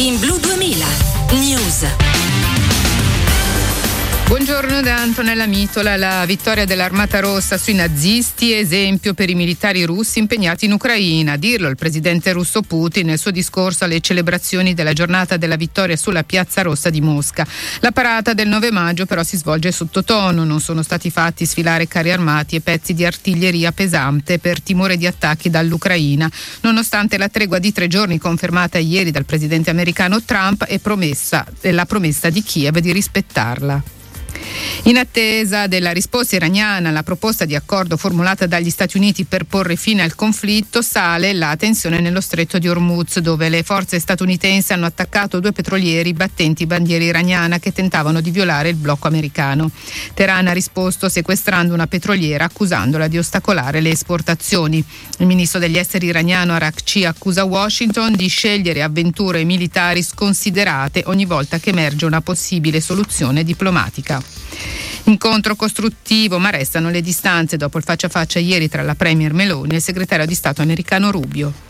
in Blu 2000 News. Buongiorno da Antonella Mitola. La vittoria dell'Armata Rossa sui nazisti, esempio per i militari russi impegnati in Ucraina. A dirlo il presidente russo Putin nel suo discorso alle celebrazioni della giornata della vittoria sulla Piazza Rossa di Mosca. La parata del 9 maggio però si svolge sottotono. Non sono stati fatti sfilare carri armati e pezzi di artiglieria pesante per timore di attacchi dall'Ucraina, nonostante la tregua di 3 giorni confermata ieri dal presidente americano Trump e la promessa di Kiev di rispettarla. In attesa della risposta iraniana alla proposta di accordo formulata dagli Stati Uniti per porre fine al conflitto, sale la tensione nello stretto di Hormuz, dove le forze statunitensi hanno attaccato 2 petrolieri battenti bandiera iraniana che tentavano di violare il blocco americano. Teheran ha risposto sequestrando una petroliera accusandola di ostacolare le esportazioni. Il ministro degli esteri iraniano Araghchi accusa Washington di scegliere avventure militari sconsiderate ogni volta che emerge una possibile soluzione diplomatica. Incontro costruttivo, ma restano le distanze dopo il faccia a faccia ieri tra la premier Meloni e il segretario di Stato americano Rubio.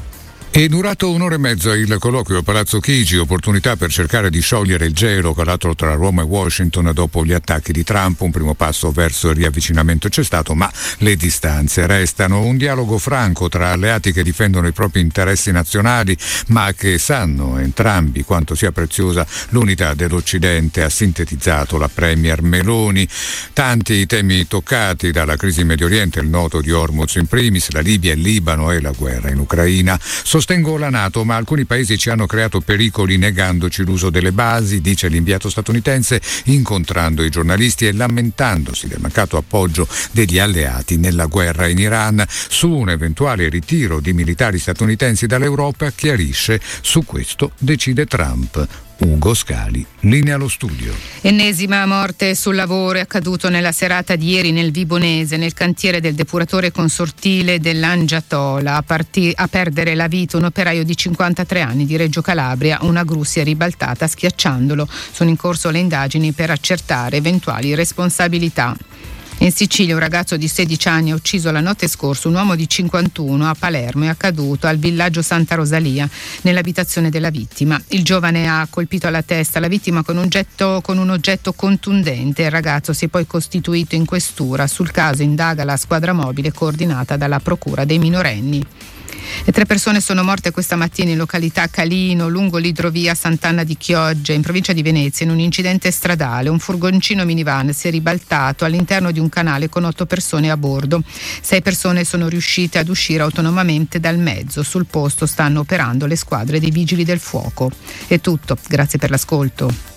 È durato 1 ora e mezza il colloquio a Palazzo Chigi, opportunità per cercare di sciogliere il gelo calato tra Roma e Washington dopo gli attacchi di Trump. Un primo passo verso il riavvicinamento c'è stato, ma le distanze restano. Un dialogo franco tra alleati che difendono i propri interessi nazionali, ma che sanno entrambi quanto sia preziosa l'unità dell'Occidente, ha sintetizzato la premier Meloni. Tanti i temi toccati, dalla crisi in Medio Oriente, il nodo di Hormuz in primis, la Libia, il Libano e la guerra in Ucraina. Sostengo la NATO, ma alcuni paesi ci hanno creato pericoli negandoci l'uso delle basi, dice l'inviato statunitense, incontrando i giornalisti e lamentandosi del mancato appoggio degli alleati nella guerra in Iran. Su un eventuale ritiro di militari statunitensi dall'Europa chiarisce: su questo decide Trump. Ugo Scali, linea allo studio. Ennesima morte sul lavoro è accaduto nella serata di ieri nel Vibonese, nel cantiere del depuratore consortile dell'Angiatola. A perdere la vita un operaio di 53 anni di Reggio Calabria. Una gru si è ribaltata schiacciandolo. Sono in corso le indagini per accertare eventuali responsabilità. In Sicilia un ragazzo di 16 anni ha ucciso la notte scorsa un uomo di 51 a Palermo. È accaduto al villaggio Santa Rosalia, nell'abitazione della vittima. Il giovane ha colpito alla testa la vittima con un oggetto contundente. Il ragazzo si è poi costituito in questura. Sul caso indaga la squadra mobile coordinata dalla Procura dei minorenni. E 3 persone sono morte questa mattina in località Calino, lungo l'idrovia Sant'Anna di Chioggia, in provincia di Venezia, in un incidente stradale. Un furgoncino minivan si è ribaltato all'interno di un canale con 8 persone a bordo. 6 persone sono riuscite ad uscire autonomamente dal mezzo. Sul posto stanno operando le squadre dei vigili del fuoco. È tutto, grazie per l'ascolto.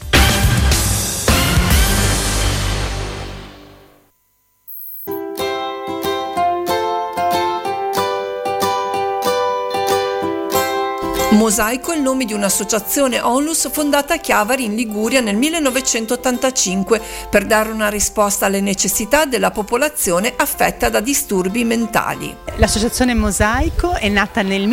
Mosaico è il nome di un'associazione onlus fondata a Chiavari in Liguria nel 1985 per dare una risposta alle necessità della popolazione affetta da disturbi mentali. L'associazione Mosaico è nata nel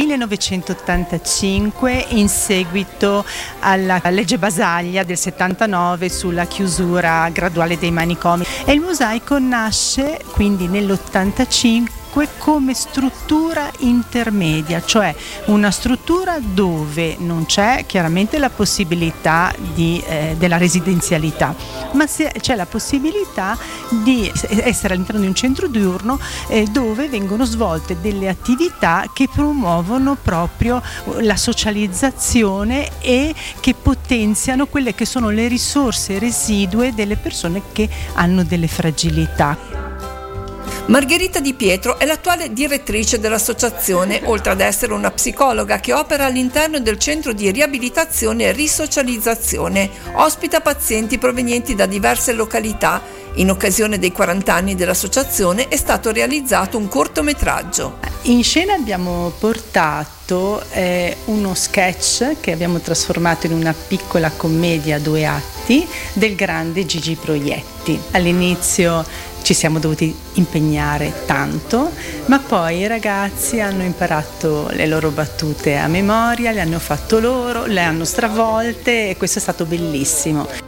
1985 in seguito alla legge Basaglia del 79 sulla chiusura graduale dei manicomi, e il Mosaico nasce quindi nell'85 come struttura intermedia, cioè una struttura dove non c'è chiaramente la possibilità della residenzialità, ma c'è la possibilità di essere all'interno di un centro diurno dove vengono svolte delle attività che promuovono proprio la socializzazione e che potenziano quelle che sono le risorse residue delle persone che hanno delle fragilità. Margherita Di Pietro è l'attuale direttrice dell'associazione, oltre ad essere una psicologa che opera all'interno del centro di riabilitazione e risocializzazione. Ospita pazienti provenienti da diverse località. In occasione dei 40 anni dell'associazione è stato realizzato un cortometraggio. In scena abbiamo portato uno sketch che abbiamo trasformato in una piccola commedia a 2 atti del grande Gigi Proietti. All'inizio ci siamo dovuti impegnare tanto, ma poi i ragazzi hanno imparato le loro battute a memoria, le hanno fatto loro, le hanno stravolte e questo è stato bellissimo.